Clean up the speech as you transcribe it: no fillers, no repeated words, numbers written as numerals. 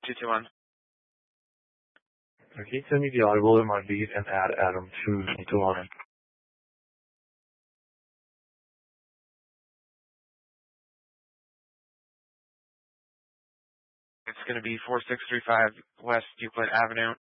221. Okay, send me the audible in my lead and add Adam to line. It's going to be 4635 West Euclid Avenue,